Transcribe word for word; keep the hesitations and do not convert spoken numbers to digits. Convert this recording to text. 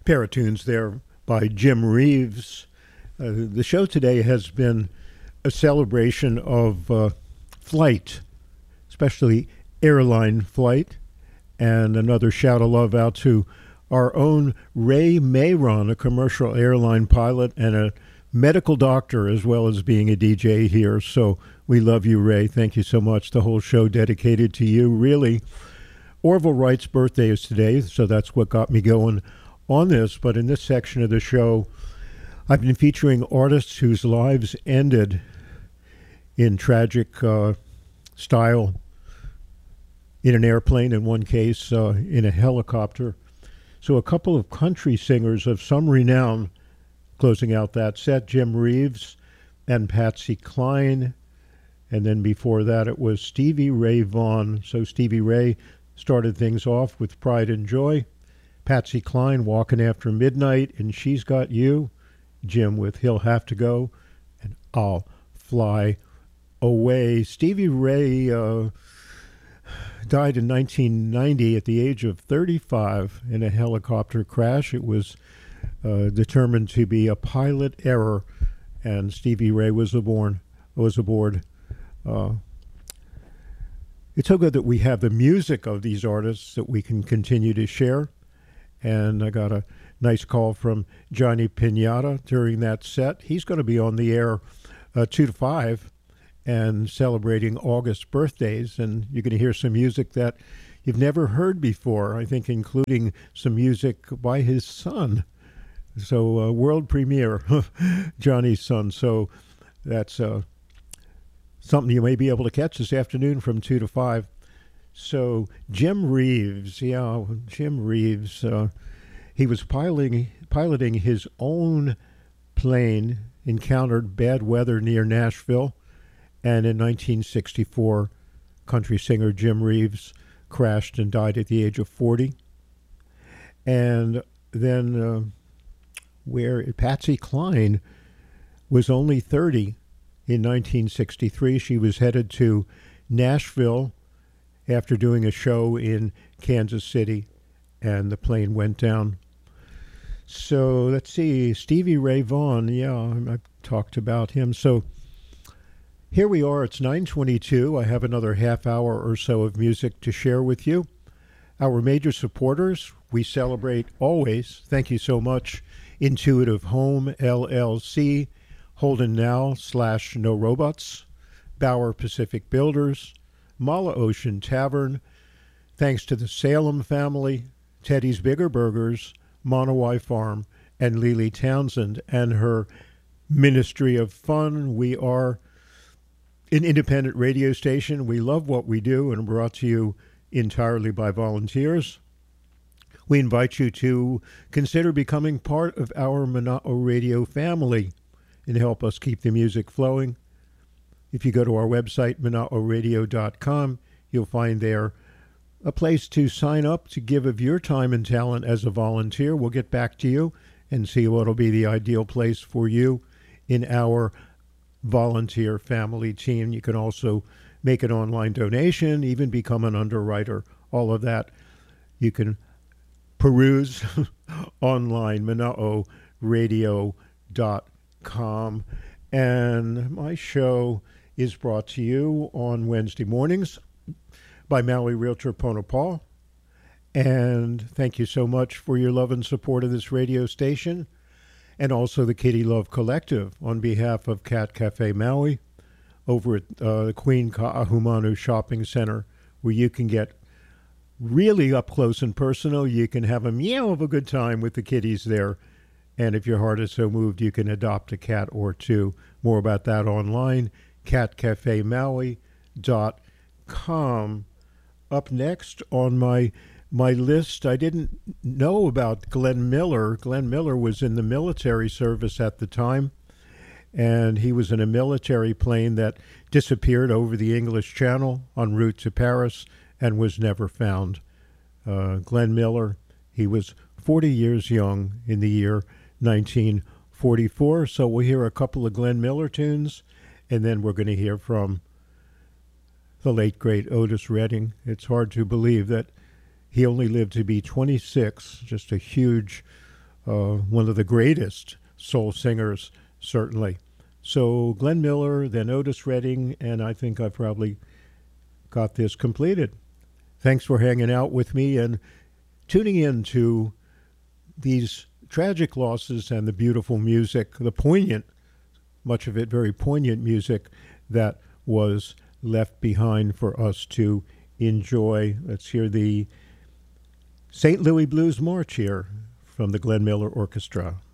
Pair of tunes there by Jim Reeves. Uh, the show today has been a celebration of uh, flight, especially airline flight, and another shout of love out to our own Ray Mayron, a commercial airline pilot and a medical doctor, as well as being a D J here. So we love you, Ray. Thank you so much. The whole show dedicated to you, really. Orville Wright's birthday is today, so that's what got me going on this. But in this section of the show, I've been featuring artists whose lives ended in tragic uh, style, in an airplane, in one case, uh, in a helicopter. So a couple of country singers of some renown closing out that set, Jim Reeves and Patsy Cline. And then before that, it was Stevie Ray Vaughan. So Stevie Ray started things off with Pride and Joy. Patsy Cline, Walking After Midnight, and She's Got You. Jim with He'll Have to Go, and I'll Fly Away. Stevie Ray uh, died in nineteen ninety at the age of thirty-five in a helicopter crash. It was uh, determined to be a pilot error, and Stevie Ray was aboard. Was aboard. Uh, it's so good that we have the music of these artists that we can continue to share. And I got a nice call from Johnny Pinata during that set. He's going to be on the air uh, two to five and celebrating August birthdays. And you're going to hear some music that you've never heard before, I think, including some music by his son. So uh, world premiere, Johnny's son. So that's uh, something you may be able to catch this afternoon from two to five. So Jim Reeves, yeah, Jim Reeves, uh, he was piloting piloting his own plane, encountered bad weather near Nashville, and in nineteen sixty-four, country singer Jim Reeves crashed and died at the age of forty. And then uh, where Patsy Cline was only thirty in nineteen sixty-three, she was headed to Nashville after doing a show in Kansas City, and the plane went down. So let's see, Stevie Ray Vaughan, yeah, I've talked about him. So here we are, it's nine twenty-two. I have another half hour or so of music to share with you. Our major supporters, we celebrate always. Thank you so much. Intuitive Home, L L C, Holden Now slash No Robots, Bauer Pacific Builders, Mala Ocean Tavern, thanks to the Salem family, Teddy's Bigger Burgers, Monowai Farm, and Lily Townsend and her Ministry of Fun. We are an independent radio station. We love what we do and brought to you entirely by volunteers. We invite you to consider becoming part of our Mana'o Radio family and help us keep the music flowing. If you go to our website, mana'o radio dot com, you'll find there a place to sign up to give of your time and talent as a volunteer. We'll get back to you and see what will be the ideal place for you in our volunteer family team. You can also make an online donation, even become an underwriter. All of that you can peruse online, mana'o radio dot com. And my show is brought to you on Wednesday mornings by Maui Realtor Pono Paul. And thank you so much for your love and support of this radio station, and also the Kitty Love Collective on behalf of Cat Cafe Maui over at uh, the Queen Ka'ahumanu Shopping Center, where you can get really up close and personal. You can have a meow of a good time with the kitties there. And if your heart is so moved, you can adopt a cat or two. More about that online, cat cafe maui dot com. Up next on my my list, I didn't know about Glenn Miller. Glenn Miller was in the military service at the time, and he was in a military plane that disappeared over the English Channel en route to Paris and was never found. Uh, Glenn Miller, he was forty years young in the year nineteen forty-four. So we'll hear a couple of Glenn Miller tunes, and then we're going to hear from the late, great Otis Redding. It's hard to believe that he only lived to be twenty-six, just a huge uh, one of the greatest soul singers, certainly. So Glenn Miller, then Otis Redding, and I think I probably got this completed. Thanks for hanging out with me and tuning in to these tragic losses and the beautiful music, the poignant, much of it very poignant music that was left behind for us to enjoy. Let's hear the Saint Louis Blues March here from the Glenn Miller Orchestra.